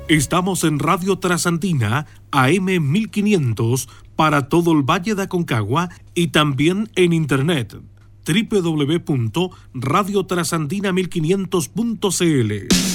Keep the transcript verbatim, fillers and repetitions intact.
Estamos en Radio Trasandina, A M mil quinientos, para todo el Valle de Aconcagua y también en internet, doble u doble u doble u punto radio trasandina mil quinientos punto c l.